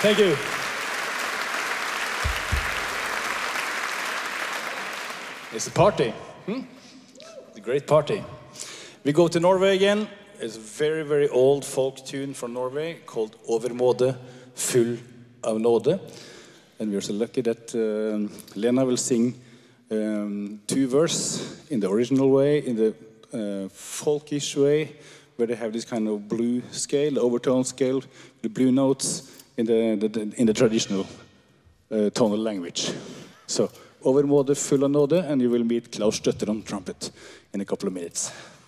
Thank you. It's a party. It's a great party. We go to Norway again. It's a very, very old folk tune from Norway called Overmåde, full av nåde. And we're so lucky that Lena will sing 2 verses in the original way, in the folkish way, where they have this kind of blue scale, overtone scale, the blue notes in the traditional tonal language. So, Overmåde, full av nåde, and you will meet Klaus Støtter on trumpet in a couple of minutes.